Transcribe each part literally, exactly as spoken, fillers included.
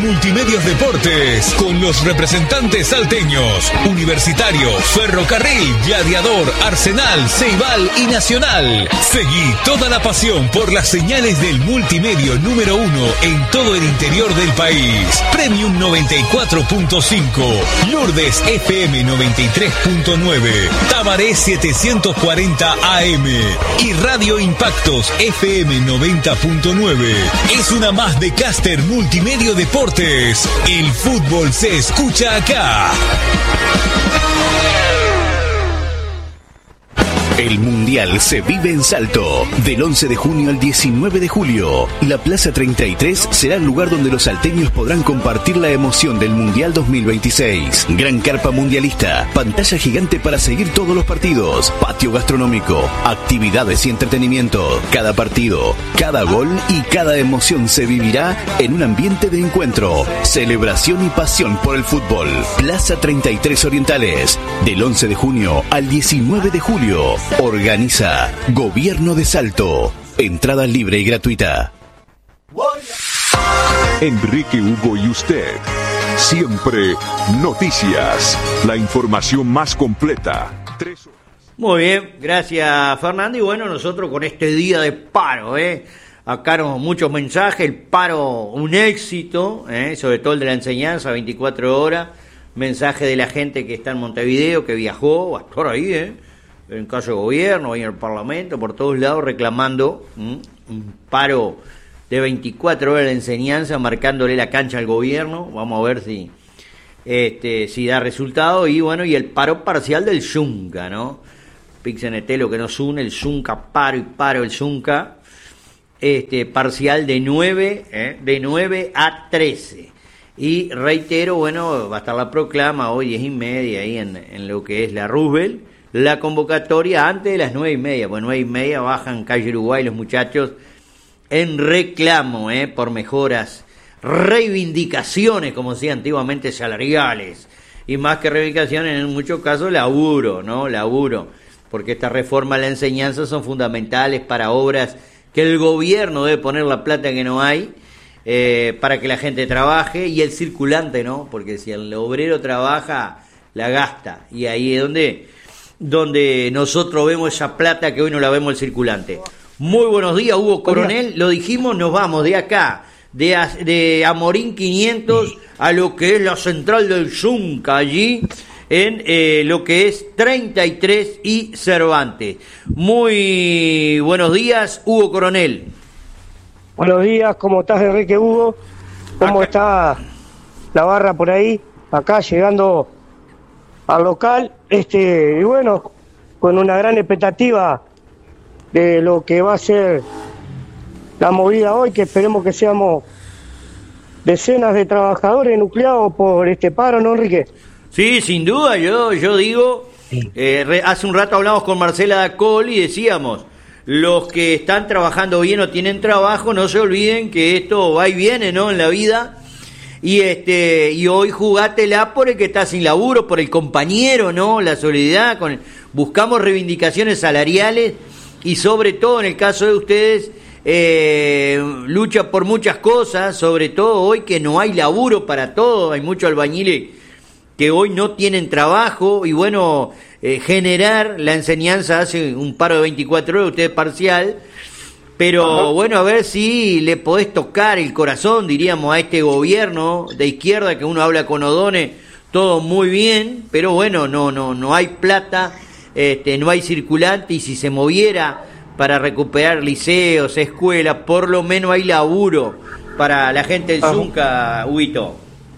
Multimedios Deportes, con los representantes salteños, Universitario, Ferrocarril, Gladiador, Arsenal, Ceibal y Nacional. Seguí toda la pasión por las señales del multimedio número uno en todo el interior del país. Premium noventa y cuatro punto cinco, Lourdes F M noventa y tres punto nueve, Tabaré setecientos cuarenta A M y Radio Impactos F M noventa punto nueve. Es una más de Caster Multimedio Deportes. El fútbol se escucha acá. El Mundial se vive en Salto. Del once de junio al diecinueve de julio. La Plaza treinta y tres será el lugar donde los salteños podrán compartir la emoción del Mundial dos mil veintiséis. Gran carpa mundialista, pantalla gigante para seguir todos los partidos, patio gastronómico, actividades y entretenimiento. Cada partido, cada gol y cada emoción se vivirá en un ambiente de encuentro, celebración y pasión por el fútbol. Plaza treinta y tres Orientales. Del once de junio al diecinueve de julio. Organiza Gobierno de Salto. Entrada libre y gratuita. Enrique Hugo y usted. Siempre noticias. La información más completa. Tres... Muy bien, gracias Fernando. Y bueno, nosotros con este día de paro, ¿eh? Acá nos muchos mensajes. El paro, un éxito, ¿eh? Sobre todo el de la enseñanza, veinticuatro horas. Mensaje de la gente que está en Montevideo, que viajó, va a estar ahí, ¿eh? En caso de gobierno, ahí en el Parlamento, por todos lados, reclamando ¿m? un paro de veinticuatro horas de enseñanza, marcándole la cancha al gobierno. Vamos a ver si este si da resultado. Y bueno, y el paro parcial del Zunca, ¿no? Pixenet, lo que nos une, el Zunca, paro y paro, el Zunca, este, parcial de nueve, ¿eh? de nueve a trece. Y reitero, bueno, va a estar la proclama hoy diez y media ahí en, en lo que es la Roosevelt. La convocatoria antes de las nueve y media, pues nueve y media bajan calle Uruguay los muchachos en reclamo, eh, por mejoras, reivindicaciones, como decía antiguamente, salariales, y más que reivindicaciones, en muchos casos laburo, ¿no? Laburo, porque esta reforma de la enseñanza son fundamentales para obras que el gobierno debe poner la plata que no hay, eh, para que la gente trabaje, y el circulante, ¿no? Porque si el obrero trabaja, la gasta, y ahí es donde... donde nosotros vemos esa plata que hoy no la vemos el circulante. Muy buenos días, Hugo Coronel. Lo dijimos, nos vamos de acá, de, de Amorín quinientos a lo que es la central del Zunca, allí en eh, lo que es treinta y tres y Cervantes. Muy buenos días, Hugo Coronel. Buenos días, ¿cómo estás, Enrique Hugo? ¿Cómo acá está la barra por ahí? Acá llegando al local, este, y bueno, con una gran expectativa de lo que va a ser la movida hoy, que esperemos que seamos decenas de trabajadores nucleados por este paro, ¿no, Enrique? Sí, sin duda, yo yo digo, eh, re, hace un rato hablamos con Marcela Dacol y decíamos, los que están trabajando bien o tienen trabajo, no se olviden que esto va y viene, ¿no?, en la vida. Y este y hoy jugátela por el que está sin laburo, por el compañero, ¿no? La solidaridad, con buscamos reivindicaciones salariales y sobre todo en el caso de ustedes, eh, lucha por muchas cosas, sobre todo hoy que no hay laburo para todos, hay muchos albañiles que hoy no tienen trabajo y bueno, eh, generar la enseñanza hace un paro de veinticuatro horas, usted parcial. Pero Ajá. bueno, a ver si le podés tocar el corazón, diríamos, a este gobierno de izquierda, que uno habla con O'Donnell, todo muy bien, pero bueno, no no no hay plata, este, no hay circulante, y si se moviera para recuperar liceos, escuelas, por lo menos hay laburo para la gente del Zunca, Huguito.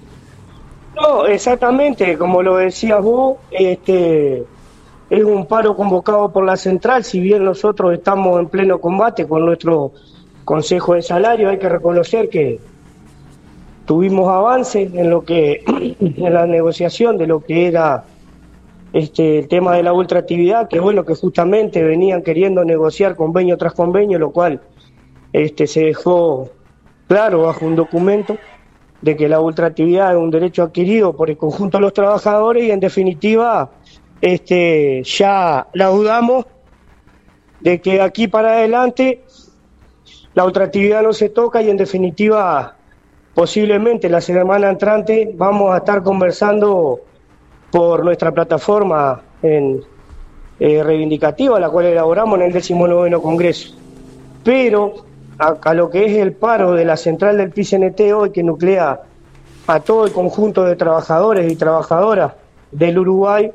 No, exactamente, como lo decías vos, este... es un paro convocado por la central, si bien nosotros estamos en pleno combate con nuestro Consejo de Salario, hay que reconocer que tuvimos avances en lo que en la negociación de lo que era este el tema de la ultraactividad, que bueno, que justamente venían queriendo negociar convenio tras convenio, lo cual este se dejó claro bajo un documento de que la ultraactividad es un derecho adquirido por el conjunto de los trabajadores y en definitiva este ya laudamos de que aquí para adelante la ultraactividad no se toca y en definitiva posiblemente la semana entrante vamos a estar conversando por nuestra plataforma en, eh, reivindicativa, la cual elaboramos en el decimonoveno Congreso. Pero a, a lo que es el paro de la central del P I C N T hoy, que nuclea a todo el conjunto de trabajadores y trabajadoras del Uruguay,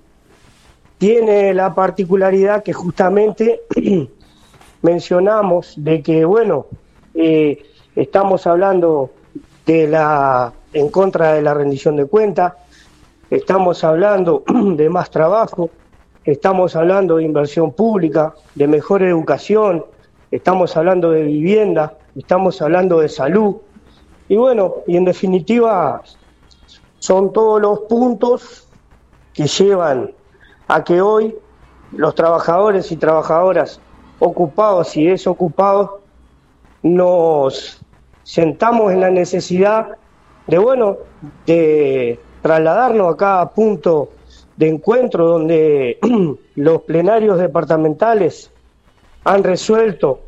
tiene la particularidad que justamente mencionamos de que, bueno, eh, estamos hablando de la en contra de la rendición de cuentas, estamos hablando de más trabajo, estamos hablando de inversión pública, de mejor educación, estamos hablando de vivienda, estamos hablando de salud, y bueno, y en definitiva son todos los puntos que llevan a que hoy los trabajadores y trabajadoras ocupados y desocupados nos sentamos en la necesidad de, bueno, de trasladarnos a cada punto de encuentro donde los plenarios departamentales han resuelto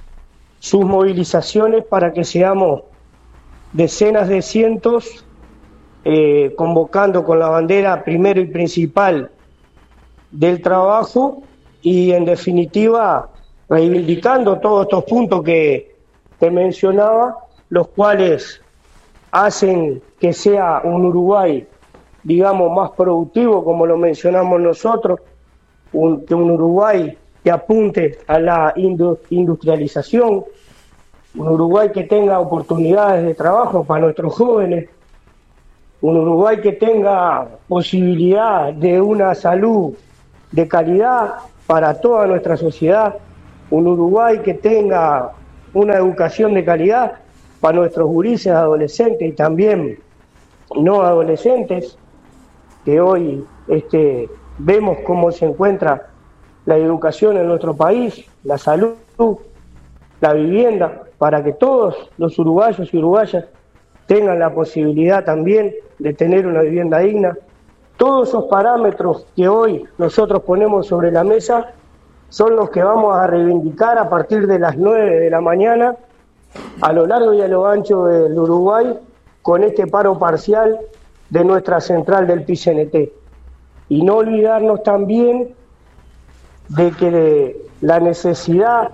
sus movilizaciones para que seamos decenas de cientos, eh, convocando con la bandera primero y principal del trabajo y en definitiva reivindicando todos estos puntos que te mencionaba, los cuales hacen que sea un Uruguay, digamos, más productivo, como lo mencionamos nosotros, un, que un Uruguay que apunte a la industrialización, un Uruguay que tenga oportunidades de trabajo para nuestros jóvenes, un Uruguay que tenga posibilidad de una salud de calidad para toda nuestra sociedad, un Uruguay que tenga una educación de calidad para nuestros gurises, adolescentes y también no adolescentes, que hoy este, vemos cómo se encuentra la educación en nuestro país, la salud, la vivienda, para que todos los uruguayos y uruguayas tengan la posibilidad también de tener una vivienda digna. Todos esos parámetros que hoy nosotros ponemos sobre la mesa son los que vamos a reivindicar a partir de las nueve de la mañana a lo largo y a lo ancho del Uruguay con este paro parcial de nuestra central del P I C N T. Y no olvidarnos también de que de la necesidad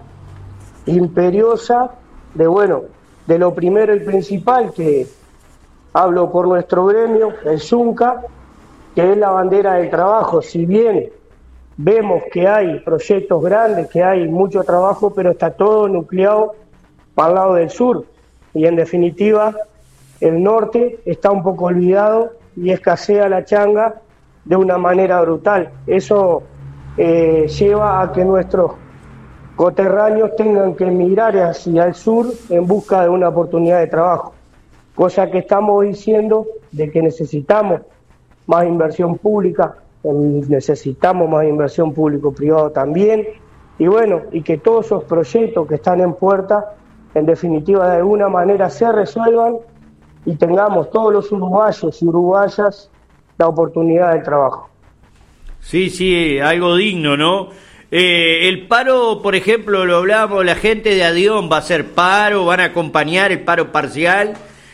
imperiosa de, bueno, de lo primero y principal, que hablo por nuestro gremio, el ZUNCA, que es la bandera del trabajo. Si bien vemos que hay proyectos grandes, que hay mucho trabajo, pero está todo nucleado para el lado del sur. Y en definitiva, el norte está un poco olvidado y escasea la changa de una manera brutal. Eso eh, lleva a que nuestros coterráneos tengan que emigrar hacia el sur en busca de una oportunidad de trabajo. Cosa que estamos diciendo de que necesitamos más inversión pública, necesitamos más inversión público-privado también, y bueno, y que todos esos proyectos que están en puerta, en definitiva, de alguna manera se resuelvan y tengamos todos los uruguayos y uruguayas la oportunidad del trabajo. Sí, sí, algo digno, ¿no? Eh, el paro, por ejemplo, lo hablábamos, la gente de ADIOM va a hacer paro, van a acompañar el paro parcial,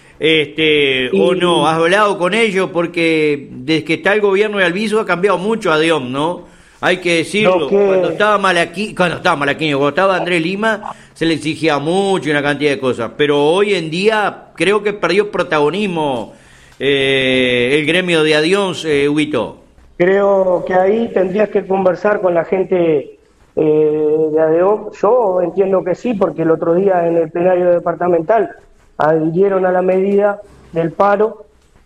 este, y, o no, has hablado con ellos, porque desde que está el gobierno de Albizu ha cambiado mucho ADIOM, ¿no? Hay que decirlo, que... cuando estaba Malaquí, cuando estaba Malaquí, cuando estaba Andrés Lima, se le exigía mucho y una cantidad de cosas, pero hoy en día creo que perdió protagonismo eh, el gremio de ADIOM, eh, Huguito. Creo que ahí tendrías que conversar con la gente eh, de ADIOM. Yo entiendo que sí, porque el otro día en el plenario departamental adhirieron a la medida del paro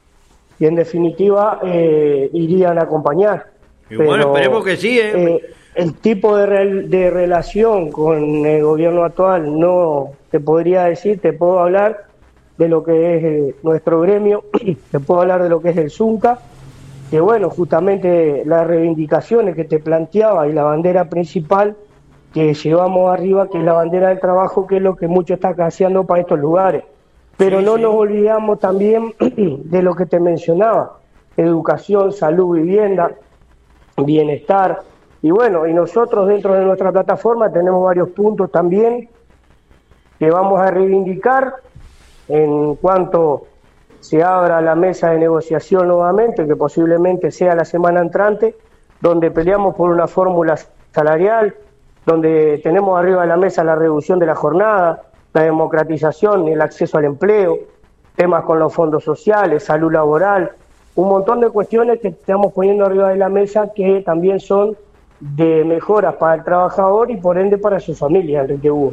y en definitiva eh, irían a acompañar. Y bueno, pero, esperemos que sí. ¿eh? Eh, el tipo de, re, de relación con el gobierno actual no te podría decir, te puedo hablar de lo que es eh, nuestro gremio, te puedo hablar de lo que es el ZUNCA, que bueno, justamente las reivindicaciones que te planteaba y la bandera principal que llevamos arriba, que es la bandera del trabajo, que es lo que mucho está caseando para estos lugares. Pero sí, no sí. nos olvidamos también de lo que te mencionaba, educación, salud, vivienda, bienestar, y bueno, y nosotros dentro de nuestra plataforma tenemos varios puntos también que vamos a reivindicar en cuanto se abra la mesa de negociación nuevamente, que posiblemente sea la semana entrante, donde peleamos por una fórmula salarial, donde tenemos arriba de la mesa la reducción de la jornada, la democratización, el acceso al empleo, temas con los fondos sociales, salud laboral, un montón de cuestiones que estamos poniendo arriba de la mesa que también son de mejoras para el trabajador y por ende para su familia, Enrique Hugo.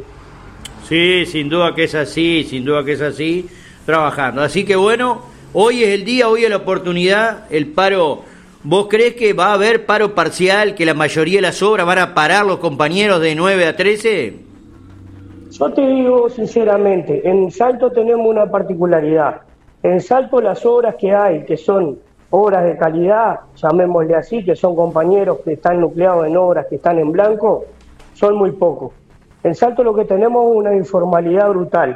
Sí, sin duda que es así, sin duda que es así, trabajando. Así que bueno, hoy es el día, hoy es la oportunidad, el paro. ¿Vos crees que va a haber paro parcial, que la mayoría de las obras van a parar los compañeros de nueve a trece? Yo te digo sinceramente, en Salto tenemos una particularidad. En Salto las obras que hay, que son obras de calidad, llamémosle así, que son compañeros que están nucleados en obras que están en blanco, son muy pocos. En Salto lo que tenemos es una informalidad brutal,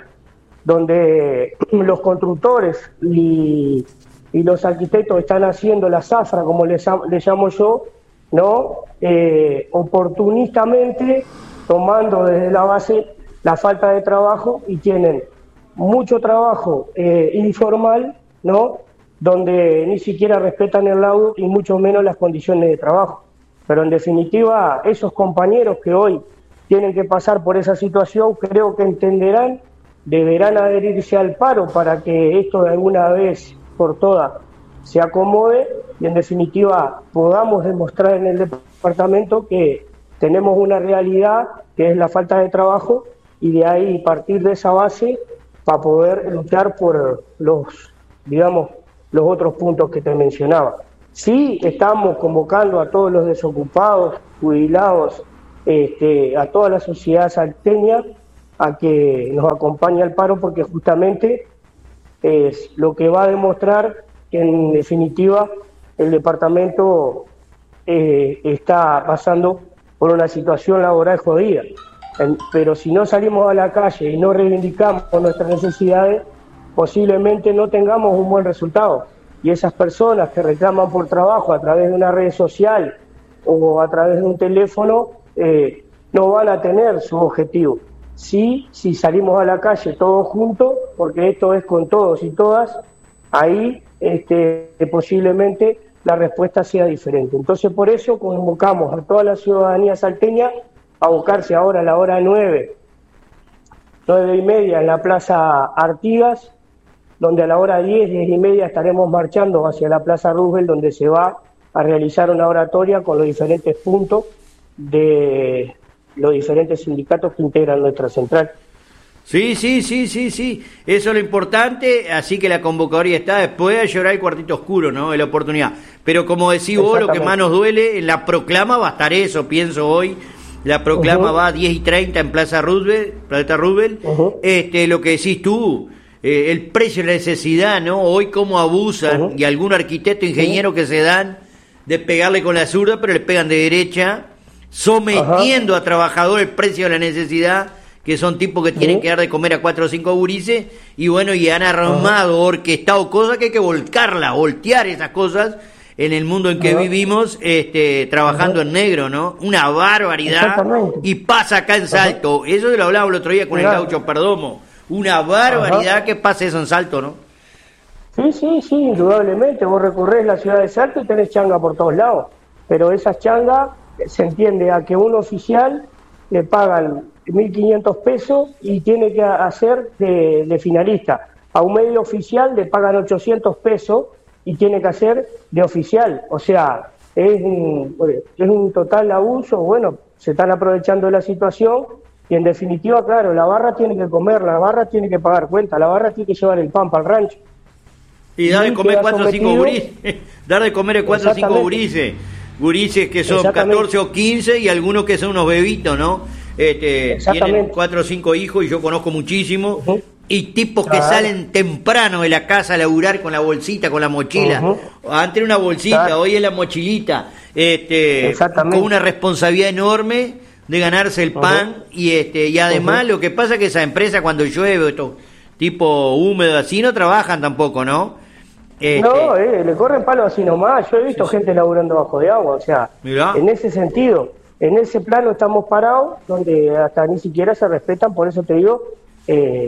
donde los constructores y, y los arquitectos están haciendo la zafra, como les, les llamo yo, ¿no? Eh, oportunistamente tomando desde la base la falta de trabajo y tienen mucho trabajo eh, informal, ¿no? Donde ni siquiera respetan el laudo y mucho menos las condiciones de trabajo. Pero en definitiva, esos compañeros que hoy tienen que pasar por esa situación, creo que entenderán, deberán adherirse al paro para que esto de alguna vez por todas se acomode y en definitiva podamos demostrar en el departamento que tenemos una realidad que es la falta de trabajo y de ahí partir de esa base para poder luchar por los, digamos, los otros puntos que te mencionaba. Sí estamos convocando a todos los desocupados, jubilados, este, a toda la sociedad salteña a que nos acompañe al paro porque justamente es lo que va a demostrar que en definitiva el departamento eh, está pasando por una situación laboral jodida. Pero si no salimos a la calle y no reivindicamos nuestras necesidades, posiblemente no tengamos un buen resultado. Y esas personas que reclaman por trabajo a través de una red social o a través de un teléfono, eh, no van a tener su objetivo. Sí, si salimos a la calle todos juntos, porque esto es con todos y todas, ahí este, posiblemente la respuesta sea diferente. Entonces por eso convocamos a toda la ciudadanía salteña a buscarse ahora a la hora nueve, nueve y media en la Plaza Artigas, donde a la hora diez, diez y media estaremos marchando hacia la Plaza Roosevelt, donde se va a realizar una oratoria con los diferentes puntos de los diferentes sindicatos que integran nuestra central. Sí, sí, sí, sí, sí, eso es lo importante, así que la convocatoria está, después de llorar el cuartito oscuro, ¿no? Es la oportunidad. Pero como decís vos, lo que más nos duele, en la proclama va a estar eso, pienso hoy. La proclama uh-huh. va a diez y treinta en Plaza Roosevelt, Plaza Roosevelt. Uh-huh. Este, lo que decís tú, eh, el precio y la necesidad, ¿no? Hoy cómo abusan, uh-huh. y algún arquitecto, ingeniero uh-huh. que se dan de pegarle con la zurda, pero le pegan de derecha, sometiendo uh-huh. a trabajador el precio de la necesidad, que son tipos que tienen uh-huh. que dar de comer a cuatro o cinco gurises, y bueno, y han armado, uh-huh. orquestado cosas que hay que volcarla, voltear esas cosas, en el mundo en que uh-huh. vivimos, este, trabajando uh-huh. en negro, ¿no? Una barbaridad. Y pasa acá en Salto. Uh-huh. Eso lo hablaba el otro día con claro. el gaucho Perdomo. Una barbaridad uh-huh. que pasa eso en Salto, ¿no? Sí, sí, sí, indudablemente. Vos recorrés la ciudad de Salto y tenés changa por todos lados. Pero esas changas se entiende a que un oficial le pagan mil quinientos pesos y tiene que hacer de, de finalista. A un medio oficial le pagan ochocientos pesos y tiene que hacer de oficial, o sea, es un, es un total abuso. Bueno, se están aprovechando de la situación y en definitiva, claro, la barra tiene que comer, la barra tiene que pagar cuenta, la barra tiene que llevar el pan para el rancho. Y dar de comer cuatro o cinco gurises, dar de comer cuatro o cinco gurises, gurises que son catorce o quince y algunos que son unos bebitos, ¿no? Este, tienen cuatro o cinco hijos y yo conozco muchísimo. Uh-huh. Y tipos que claro. salen temprano de la casa a laburar con la bolsita, con la mochila. Uh-huh. Antes era una bolsita, claro. hoy es la mochilita. Este, con una responsabilidad enorme de ganarse el pan. Uh-huh. Y este y además uh-huh. lo que pasa es que esa empresa cuando llueve, estos tipo húmedo así, no trabajan tampoco, ¿no? Este, no, eh, le corren palo así nomás. Yo he visto sí, gente laburando bajo de agua. O sea, mirá. En ese sentido, en ese plano estamos parados, donde hasta ni siquiera se respetan, por eso te digo... Eh,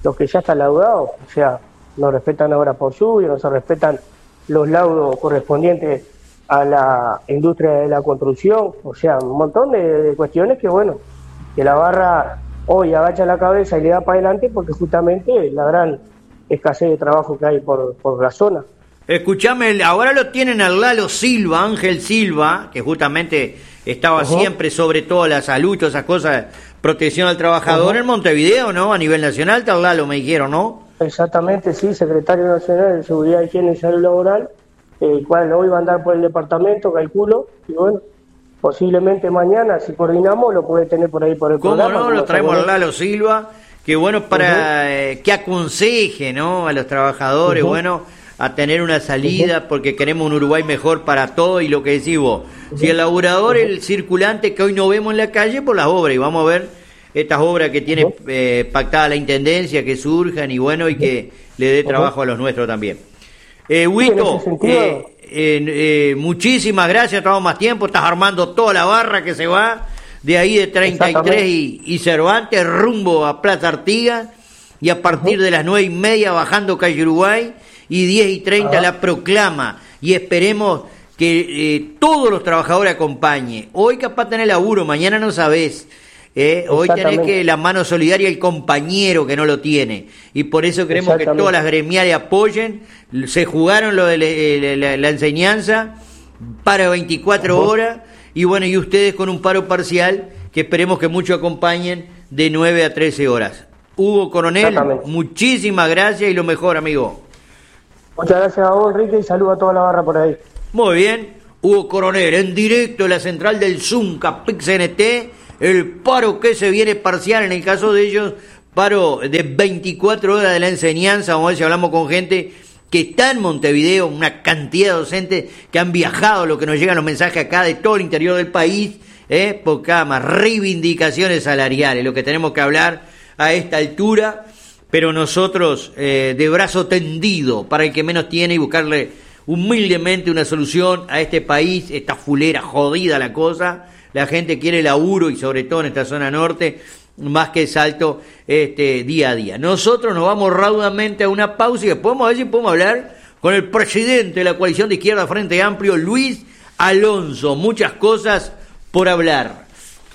los que ya están laudados, o sea, no respetan obras por lluvia, no se respetan los laudos correspondientes a la industria de la construcción, o sea, un montón de, de cuestiones que, bueno, que la barra hoy agacha la cabeza y le da para adelante porque justamente la gran escasez de trabajo que hay por, por la zona. Escuchame, ahora lo tienen al Lalo Silva, Ángel Silva, que justamente estaba uh-huh. siempre sobre todo la salud, todas esas cosas, protección al trabajador uh-huh. en Montevideo, ¿no? A nivel nacional, está al Lalo, me dijeron, ¿no? Exactamente, sí, secretario nacional de Seguridad, Higiene y Salud Laboral, el cual hoy va a andar por el departamento, calculo, y bueno, posiblemente mañana, si coordinamos, lo puede tener por ahí por el ¿Cómo programa. ¿Cómo no? Lo traemos al Lalo Silva, que bueno, para uh-huh. eh, que aconseje, ¿no? A los trabajadores, uh-huh. bueno, a tener una salida, uh-huh. porque queremos un Uruguay mejor para todo, y lo que decís vos, uh-huh. si el laburador, uh-huh. el circulante que hoy no vemos en la calle, por las obras, y vamos a ver estas obras que tiene uh-huh. eh, pactada la Intendencia, que surjan, y bueno, y que le dé trabajo uh-huh. a los nuestros también. Eh, Huito, eh, eh, eh, muchísimas gracias, tenemos más tiempo, estás armando toda la barra que se va de ahí de treinta y tres y, y Cervantes rumbo a Plaza Artigas, y a partir uh-huh. de las nueve y media bajando calle Uruguay, y diez y treinta uh-huh. la proclama, y esperemos que eh, todos los trabajadores acompañen. Hoy capaz tenés laburo, mañana no sabés. Eh, hoy tenés que la mano solidaria el compañero que no lo tiene, y por eso queremos que todas las gremiales apoyen. Se jugaron lo de la, la, la enseñanza para veinticuatro uh-huh. horas, y bueno, y ustedes con un paro parcial que esperemos que muchos acompañen de nueve a trece horas. Hugo Coronel, muchísimas gracias y lo mejor, amigo. Muchas gracias a vos, Enrique, y saludo a toda la barra por ahí. Muy bien, Hugo Coronel en directo de la central del Zunca P I C N T. El paro que se viene parcial, en el caso de ellos, paro de veinticuatro horas de la enseñanza. Vamos a ver si hablamos con gente que está en Montevideo, una cantidad de docentes que han viajado, lo que nos llegan los mensajes acá de todo el interior del país, eh, por cada más reivindicaciones salariales, lo que tenemos que hablar a esta altura, pero nosotros eh, de brazo tendido para el que menos tiene y buscarle humildemente una solución a este país, esta fulera jodida la cosa. La gente quiere laburo, y sobre todo en esta zona norte, más que salto este día a día. Nosotros nos vamos raudamente a una pausa y después podemos ver si podemos hablar con el presidente de la coalición de izquierda Frente Amplio, Luis Alonso. Muchas cosas por hablar.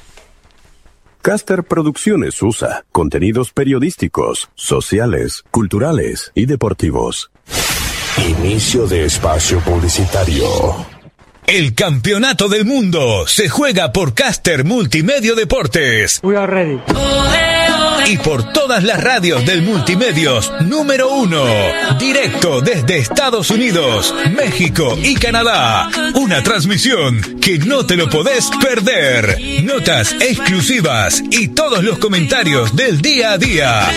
Caster Producciones U S A. Contenidos periodísticos, sociales, culturales y deportivos. Inicio de espacio publicitario. El campeonato del mundo se juega por Caster Multimedia Deportes. We are ready. Y por todas las radios del Multimedios número uno. Directo desde Estados Unidos, México y Canadá. Una transmisión que no te lo podés perder. Notas exclusivas y todos los comentarios del día a día.